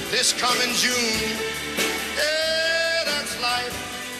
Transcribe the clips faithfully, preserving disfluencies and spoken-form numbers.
this coming June. Yeah, that's life.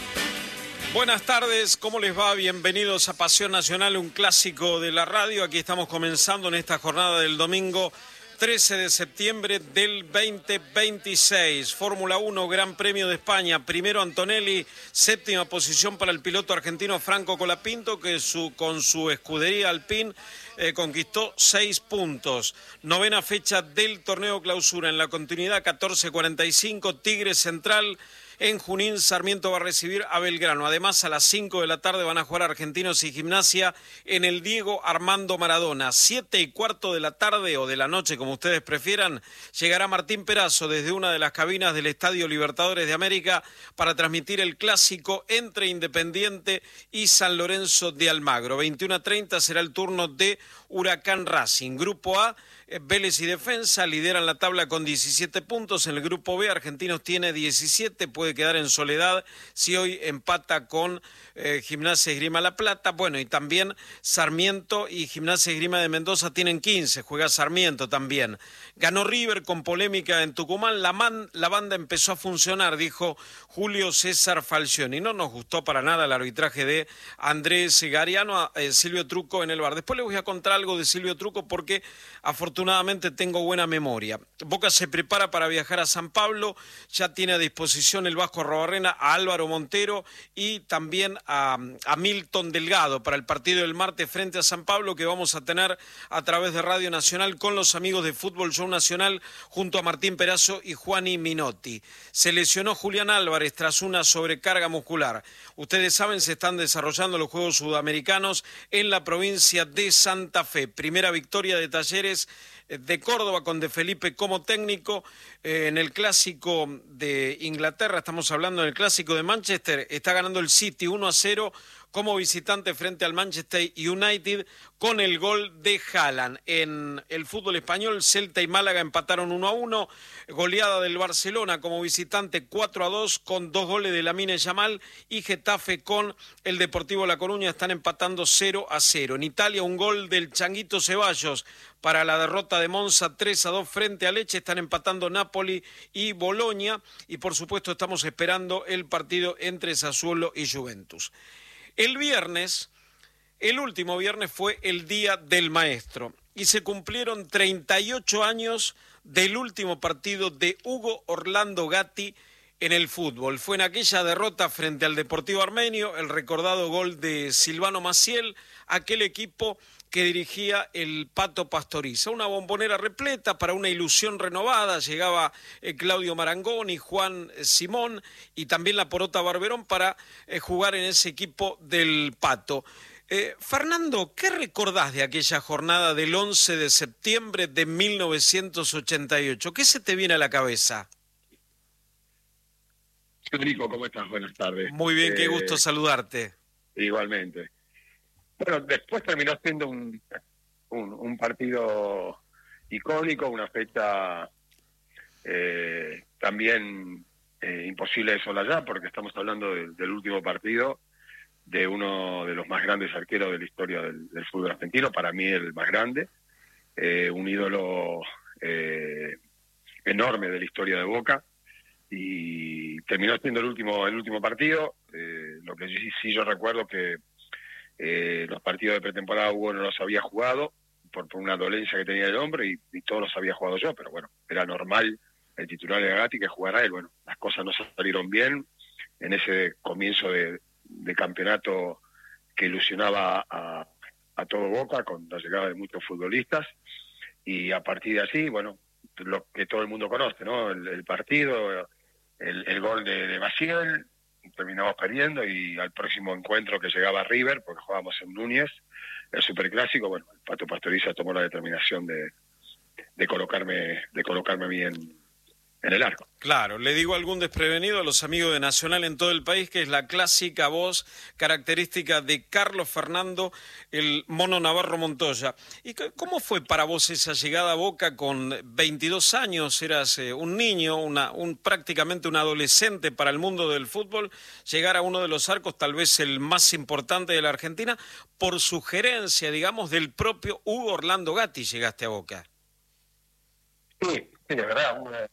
Buenas tardes, ¿cómo les va? Bienvenidos a Pasión Nacional, un clásico de la radio. Aquí estamos comenzando en esta jornada del domingo trece de septiembre del veinte veintiséis. Fórmula uno, Gran Premio de España. Primero Antonelli, séptima posición para el piloto argentino Franco Colapinto, que su, con su escudería Alpine eh, conquistó seis puntos. Novena fecha del torneo clausura. En la continuidad, catorce cuarenta y cinco, Tigre Central. En Junín, Sarmiento va a recibir a Belgrano. Además, a las cinco de la tarde van a jugar Argentinos y Gimnasia en el Diego Armando Maradona. Siete y cuarto de la tarde o de la noche, como ustedes prefieran, llegará Martín Perazo desde una de las cabinas del Estadio Libertadores de América para transmitir el clásico entre Independiente y San Lorenzo de Almagro. veintiuno a treinta será el turno de Huracán Racing. Grupo A, Vélez y Defensa lideran la tabla con diecisiete puntos. En el grupo B, Argentinos tiene diecisiete, puede quedar en soledad si hoy empata con eh, Gimnasia Esgrima La Plata. Bueno, y también Sarmiento y Gimnasia Esgrima de Mendoza tienen quince, juega Sarmiento también. Ganó River con polémica en Tucumán. La, man, la banda empezó a funcionar, dijo Julio César Falcioni. No nos gustó para nada el arbitraje de Andrés Gariano, eh, Silvio Truco en el bar. Después les voy a contar algo de Silvio Truco porque afortunadamente tengo buena memoria. Boca se prepara para viajar a San Pablo, ya tiene a disposición el Vasco Arrobarrena a Álvaro Montero y también a, a Milton Delgado para el partido del martes frente a San Pablo, que vamos a tener a través de Radio Nacional con los amigos de Fútbol Show Nacional junto a Martín Perazo y Juani Minotti. Se lesionó Julián Álvarez tras una sobrecarga muscular. Ustedes saben, se están desarrollando los Juegos Sudamericanos en la provincia de Santa Fe. Primera victoria de Talleres de Córdoba con De Felipe como técnico. Eh, en el clásico de Inglaterra, estamos hablando del clásico de Manchester, está ganando el City uno a cero como visitante frente al Manchester United con el gol de Haaland. En el fútbol español, Celta y Málaga empataron uno a uno, goleada del Barcelona como visitante cuatro a dos con dos goles de Lamine Yamal, y Getafe con el Deportivo La Coruña están empatando cero a cero. En Italia, un gol del Changuito Ceballos para la derrota de Monza tres a dos frente a Lecce, están empatando Napoli y Boloña, y por supuesto estamos esperando el partido entre Sassuolo y Juventus. El viernes, el último viernes fue el Día del Maestro y se cumplieron treinta y ocho años del último partido de Hugo Orlando Gatti en el fútbol. Fue en aquella derrota frente al Deportivo Armenio, el recordado gol de Silvano Maciel, aquel equipo que dirigía el Pato Pastoriza. Una bombonera repleta para una ilusión renovada. Llegaba eh, Claudio Marangoni, Juan eh, Simón y también la Porota Barberón para eh, jugar en ese equipo del Pato. Eh, Fernando, ¿qué recordás de aquella jornada del once de septiembre de mil novecientos ochenta y ocho? ¿Qué se te viene a la cabeza? Federico, ¿cómo estás? Buenas tardes. Muy bien, eh, qué gusto saludarte. Igualmente. Bueno, después terminó siendo un, un, un partido icónico, una fecha eh, también eh, imposible de soslayar, porque estamos hablando de, del último partido de uno de los más grandes arqueros de la historia del, del fútbol argentino, para mí el más grande, eh, un ídolo eh, enorme de la historia de Boca, y terminó siendo el último el último partido. Eh, lo que sí, sí yo recuerdo que Eh, los partidos de pretemporada Hugo no los había jugado por, por una dolencia que tenía el hombre y, y todos los había jugado yo, pero bueno, era normal, el titular era Gatti, que jugara él. Bueno, las cosas no salieron bien en ese comienzo de, de campeonato que ilusionaba a, a todo Boca con la llegada de muchos futbolistas, y a partir de así, bueno, lo que todo el mundo conoce, ¿no? El, el partido, el, el gol de, de Maciel, terminamos perdiendo, y al próximo encuentro que llegaba River, porque jugábamos en Núñez, el superclásico, bueno, el Pato Pastoriza tomó la determinación de, de colocarme de colocarme a mí en, en el arco. Claro, le digo algún desprevenido a los amigos de Nacional en todo el país que es la clásica voz característica de Carlos Fernando, el Mono Navarro Montoya. ¿Y cómo fue para vos esa llegada a Boca con veintidós años? Eras eh, un niño, una, un prácticamente un adolescente para el mundo del fútbol, llegar a uno de los arcos, tal vez el más importante de la Argentina, por sugerencia, digamos, del propio Hugo Orlando Gatti llegaste a Boca. Sí, sí, de verdad, una...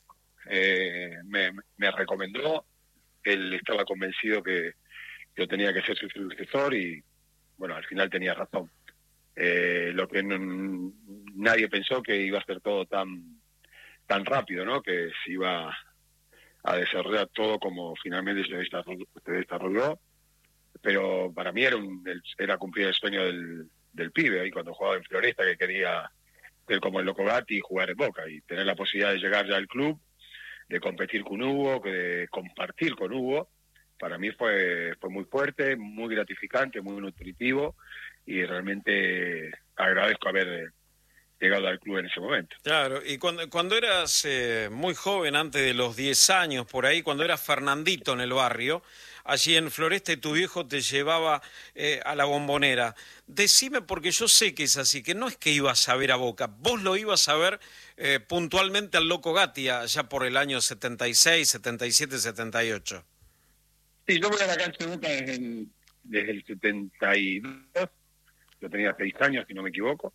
eh, me, me recomendó, él estaba convencido que yo tenía que ser su sucesor y, bueno, al final tenía razón. Eh, lo que no, nadie pensó que iba a ser todo tan tan rápido, ¿no? Que se iba a desarrollar todo como finalmente se desarrolló, se desarrolló. Pero para mí era, un, era cumplir el sueño del, del pibe, ahí cuando jugaba en Floresta, que quería ser como el Loco Gatti y jugar en Boca, y tener la posibilidad de llegar ya al club, de competir con Hugo, de compartir con Hugo, para mí fue, fue muy fuerte, muy gratificante, muy nutritivo, y realmente agradezco haber llegado al club en ese momento. Claro, y cuando, cuando eras eh, muy joven, antes de los diez años, por ahí, cuando eras Fernandito en el barrio, allí en Floresta, y tu viejo te llevaba eh, a la Bombonera, decime, porque yo sé que es así, que no es que ibas a ver a Boca, vos lo ibas a ver eh, puntualmente al Loco Gatti, allá por el año setenta y seis, setenta y siete, setenta y ocho. Sí, yo voy a la cancha de Boca desde el, desde el setenta y dos, yo tenía seis años, si no me equivoco.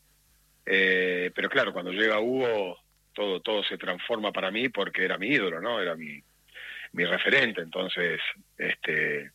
Eh, pero claro, cuando llega Hugo, todo todo se transforma para mí porque era mi ídolo, ¿no? Era mi, mi referente. Entonces, este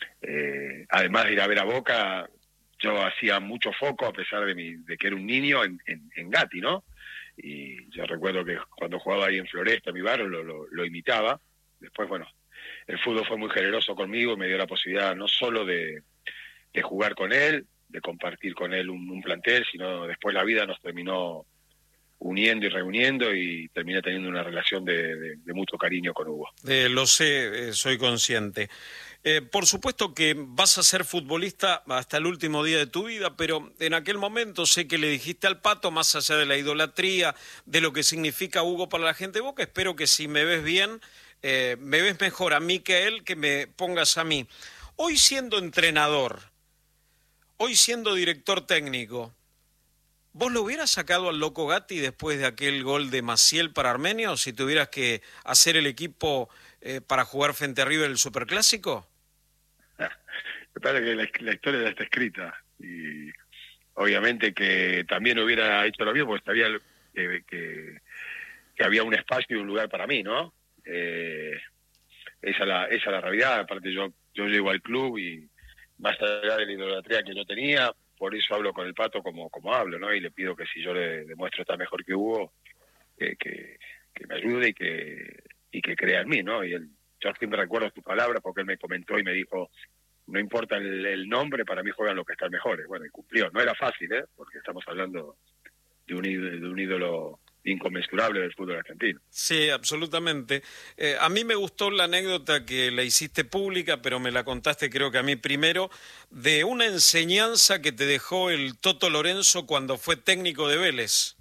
eh, además de ir a ver a Boca, yo hacía mucho foco, a pesar de, mi, de que era un niño, en, en, en Gatti, ¿no? Y yo recuerdo que cuando jugaba ahí en Floresta, en mi barrio, lo, lo, lo imitaba. Después, bueno, el fútbol fue muy generoso conmigo, me dio la posibilidad no solo de, de jugar con él, de compartir con él un, un plantel, sino después la vida nos terminó uniendo y reuniendo y terminé teniendo una relación de, de, de mucho cariño con Hugo. Eh, lo sé, eh, soy consciente. Eh, por supuesto que vas a ser futbolista hasta el último día de tu vida, pero en aquel momento sé que le dijiste al Pato, más allá de la idolatría, de lo que significa Hugo para la gente de Boca, espero que si me ves bien, eh, me ves mejor a mí que a él, que me pongas a mí. Hoy siendo entrenador, hoy siendo director técnico, ¿vos lo hubieras sacado al Loco Gatti después de aquel gol de Maciel para Armenio, si tuvieras que hacer el equipo eh, para jugar frente a River el Superclásico? Me parece que la, la historia ya está escrita y obviamente que también hubiera hecho lo mismo porque sabía que, que, que había un espacio y un lugar para mí, ¿no? Eh, esa, la, esa es la realidad. Aparte yo, yo llego al club y más allá de la idolatría que yo tenía, por eso hablo con el Pato como, como hablo, ¿no? Y le pido que si yo le demuestro estar mejor que Hugo, que, que, que me ayude y que, y que crea en mí, ¿no? Y él, yo siempre recuerdo sus palabras porque él me comentó y me dijo, no importa el, el nombre, para mí juegan los que están mejores. Bueno, y cumplió. No era fácil, ¿eh? Porque estamos hablando de un ídolo, de un ídolo inconmensurable del fútbol argentino. Sí, absolutamente. Eh, a mí me gustó la anécdota que la hiciste pública, pero me la contaste creo que a mí primero, de una enseñanza que te dejó el Toto Lorenzo cuando fue técnico de Vélez.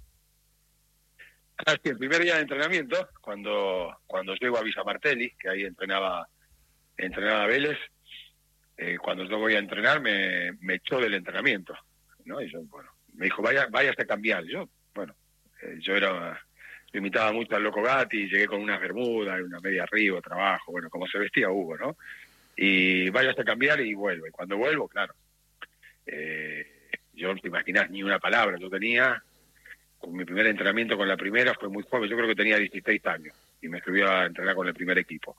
Ah, sí, el primer día de entrenamiento, cuando cuando llego a Villa Martelli, que ahí entrenaba, entrenaba Vélez, eh, cuando yo voy a entrenar me, me echó del entrenamiento, ¿no? Y yo, bueno, me dijo, vaya, váyase a cambiar. Yo, bueno, eh, yo era, yo imitaba mucho al Loco Gatti, llegué con unas bermudas, una media arriba, trabajo, bueno, como se vestía Hugo, ¿no? Y váyase a cambiar y vuelvo. Y cuando vuelvo, claro, eh, yo no te imaginás ni una palabra, yo tenía, con mi primer entrenamiento con la primera, fue muy joven, yo creo que tenía dieciséis años, y me subió a entrenar con el primer equipo.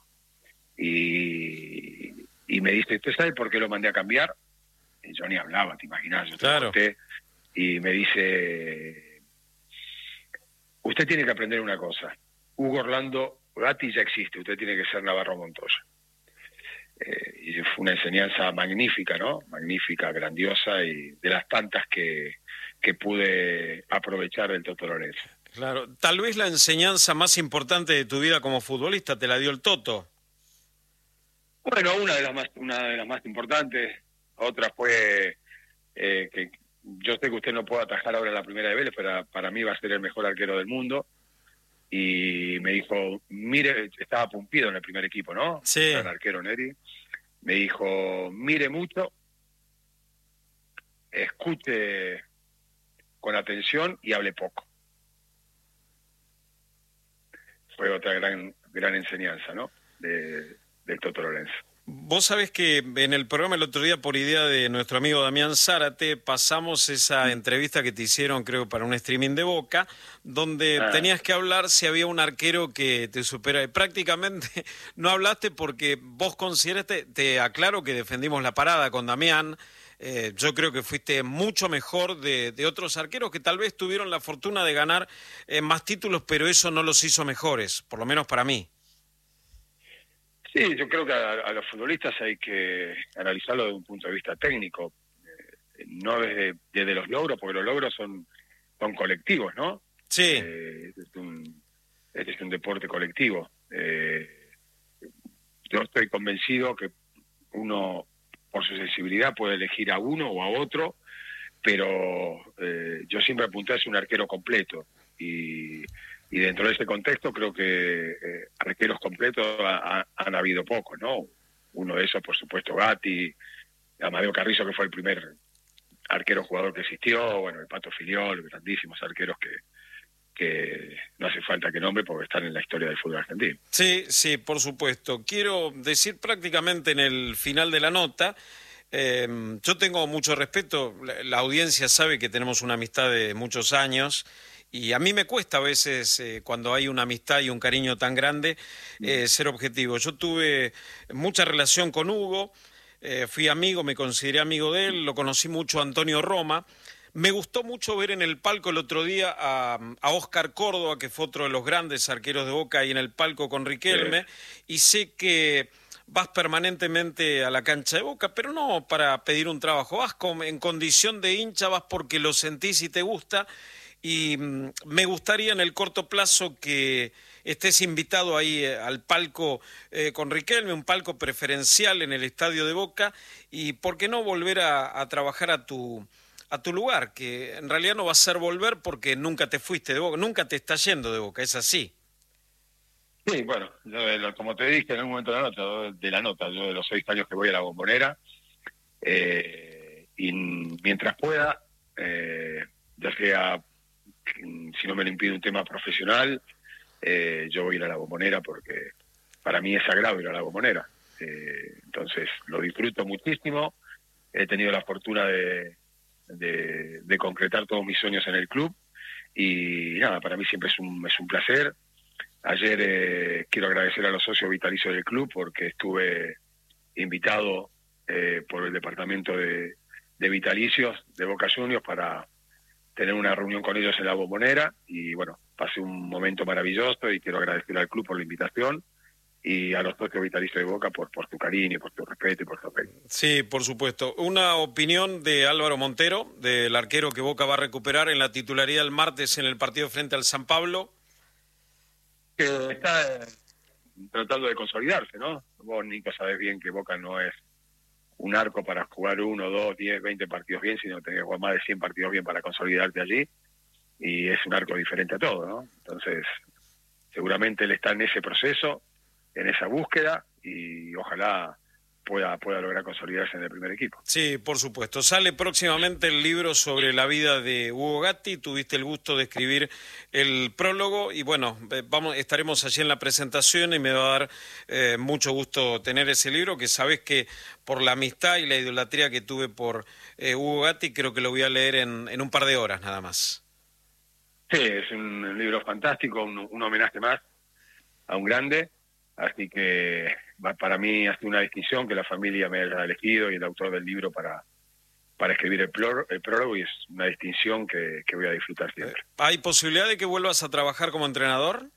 Y... Y me dice, ¿usted sabe por qué lo mandé a cambiar? Y yo ni hablaba, te imaginas, yo te Claro. conté. Y me dice, usted tiene que aprender una cosa. Hugo Orlando Gatti ya existe, usted tiene que ser Navarro Montoya. Eh, y fue una enseñanza magnífica, ¿no? Magnífica, grandiosa, y de las tantas que, que pude aprovechar del Toto Lorenzo. Claro, tal vez la enseñanza más importante de tu vida como futbolista te la dio el Toto. Bueno, una de las más, una de las más importantes, otra fue eh, que yo sé que usted no puede atajar ahora en la primera de Vélez, pero para mí va a ser el mejor arquero del mundo. Y me dijo, mire, estaba Pumpido en el primer equipo, ¿no? Sí. Era el arquero Neri. Me dijo, mire mucho, escuche con atención y hable poco. Fue otra gran gran enseñanza, ¿no? De, del Toto Lorenzo. Vos sabés que en el programa el otro día, por idea de nuestro amigo Damián Zárate, pasamos esa entrevista que te hicieron, creo, para un streaming de Boca, donde Ah. tenías que hablar si había un arquero que te supera. Y prácticamente no hablaste porque vos consideraste, te aclaro que defendimos la parada con Damián. Eh, yo creo que fuiste mucho mejor de, de otros arqueros que tal vez tuvieron la fortuna de ganar eh, más títulos, pero eso no los hizo mejores, por lo menos para mí. Sí, yo creo que a, a los futbolistas hay que analizarlo desde un punto de vista técnico, eh, no desde, desde los logros, porque los logros son, son colectivos, ¿no? Sí. Eh, este, es un, este es un deporte colectivo. Eh, yo estoy convencido que uno, por su sensibilidad, puede elegir a uno o a otro, pero eh, yo siempre apunté a ser un arquero completo. Y, y dentro de ese contexto creo que eh, arqueros completos ha, ha, han habido pocos, ¿no? Uno de esos, por supuesto, Gatti, Amadeo Carrizo, que fue el primer arquero jugador que existió, bueno, el Pato Filiol, grandísimos arqueros que, que no hace falta que nombre porque están en la historia del fútbol argentino. Sí, sí, por supuesto. Quiero decir prácticamente en el final de la nota, eh, yo tengo mucho respeto, la, la audiencia sabe que tenemos una amistad de muchos años y a mí me cuesta a veces, eh, cuando hay una amistad y un cariño tan grande, eh, ser objetivo. Yo tuve mucha relación con Hugo, eh, fui amigo, me consideré amigo de él, lo conocí mucho a Antonio Roma. Me gustó mucho ver en el palco el otro día a, a Óscar Córdoba, que fue otro de los grandes arqueros de Boca, ahí en el palco con Riquelme, y sé que vas permanentemente a la cancha de Boca, pero no para pedir un trabajo, vas con, en condición de hincha, vas porque lo sentís y te gusta, y mm, me gustaría en el corto plazo que estés invitado ahí eh, al palco eh, con Riquelme, un palco preferencial en el estadio de Boca, y por qué no volver a, a trabajar a tu... a tu lugar, que en realidad no va a ser volver porque nunca te fuiste de Boca, nunca te estás yendo de Boca, es así. Sí, bueno, yo, como te dije en algún momento de la nota, de la nota, yo de los seis años que voy a la Bombonera, eh, y mientras pueda, eh, ya sea, si no me lo impide un tema profesional, eh, yo voy a ir a la Bombonera porque para mí es sagrado ir a la Bombonera. Eh, entonces, lo disfruto muchísimo, he tenido la fortuna de De, de concretar todos mis sueños en el club y nada, para mí siempre es un, es un placer. Ayer eh, quiero agradecer a los socios vitalicios del club porque estuve invitado eh, por el departamento de, de vitalicios de Boca Juniors para tener una reunión con ellos en la Bombonera y bueno, pasé un momento maravilloso y quiero agradecer al club por la invitación y a los socios vitalicios de Boca por, por tu cariño, por tu respeto y por tu afecto. Sí, por supuesto. Una opinión de Álvaro Montero, del arquero que Boca va a recuperar en la titularidad el martes en el partido frente al San Pablo. Que está eh, tratando de consolidarse, ¿no? Vos, Nico, sabés bien que Boca no es un arco para jugar uno, dos, diez, veinte partidos bien, sino tenés que jugar más de cien partidos bien para consolidarte allí, y es un arco diferente a todo, ¿no? Entonces, seguramente él está en ese proceso, en esa búsqueda y ojalá pueda pueda lograr consolidarse en el primer equipo. Sí, por supuesto. Sale próximamente el libro sobre la vida de Hugo Gatti. Tuviste el gusto de escribir el prólogo y bueno, vamos estaremos allí en la presentación y me va a dar eh, mucho gusto tener ese libro, que sabés que por la amistad y la idolatría que tuve por eh, Hugo Gatti, creo que lo voy a leer en, en un par de horas nada más. Sí, es un libro fantástico, un, un homenaje más a un grande. Así que para mí ha sido una distinción que la familia me haya elegido y el autor del libro para, para escribir el, plor, el prólogo y es una distinción que, que voy a disfrutar siempre. ¿Hay posibilidad de que vuelvas a trabajar como entrenador?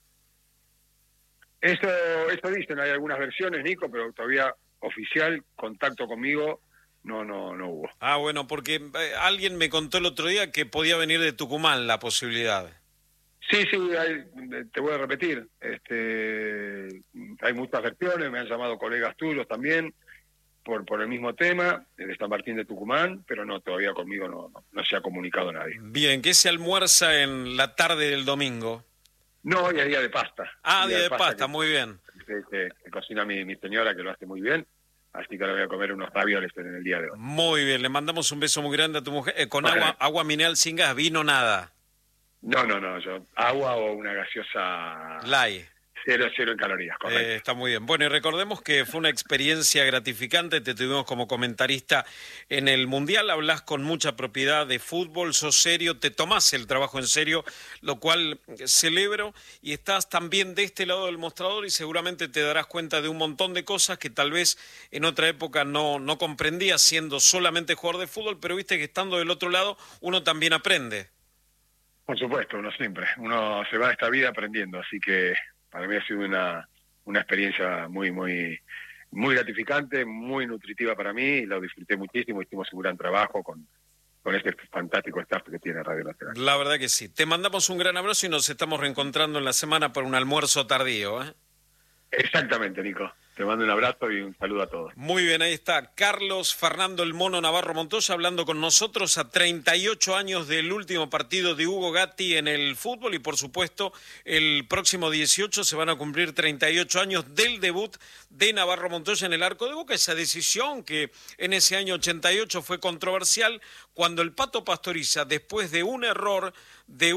Eso, eso dicen, hay algunas versiones, Nico, pero todavía oficial, contacto conmigo, no, no, no hubo. Ah, bueno, porque eh, alguien me contó el otro día que podía venir de Tucumán la posibilidad. Sí, sí, hay, te voy a repetir, este, hay muchas versiones, me han llamado colegas tuyos también por por el mismo tema, de San Martín de Tucumán, pero no, todavía conmigo no, no, no se ha comunicado nadie. Bien, ¿qué se almuerza en la tarde del domingo? No, y a día de pasta. Ah, día, día de, de pasta, pasta que, muy bien. Que, que, que cocina mi, mi señora, que lo hace muy bien, así que ahora voy a comer unos ravioles en el día de hoy. Muy bien, le mandamos un beso muy grande a tu mujer, eh, con agua, agua mineral sin gas, vino nada. No, no, no, yo agua o una gaseosa Light. Cero, cero en calorías, correcto. Eh, está muy bien. Bueno, y recordemos que fue una experiencia gratificante, te tuvimos como comentarista en el Mundial, hablas con mucha propiedad de fútbol, sos serio, te tomás el trabajo en serio, lo cual celebro, y estás también de este lado del mostrador y seguramente te darás cuenta de un montón de cosas que tal vez en otra época no, no comprendías siendo solamente jugador de fútbol, pero viste que estando del otro lado uno también aprende. Por supuesto, uno siempre, uno se va a esta vida aprendiendo, así que para mí ha sido una, una experiencia muy, muy, muy gratificante, muy nutritiva para mí, y lo disfruté muchísimo, hicimos un gran trabajo con, con este fantástico staff que tiene Radio Nacional. La verdad que sí. Te mandamos un gran abrazo y nos estamos reencontrando en la semana para un almuerzo tardío, ¿eh? Exactamente, Nico. Te mando un abrazo y un saludo a todos. Muy bien, ahí está Carlos Fernando el Mono Navarro Montoya hablando con nosotros a treinta y ocho años del último partido de Hugo Gatti en el fútbol y por supuesto el próximo dieciocho se van a cumplir treinta y ocho años del debut de Navarro Montoya en el arco de Boca, esa decisión que en ese año ochenta y ocho fue controversial cuando el Pato Pastoriza, después de un error de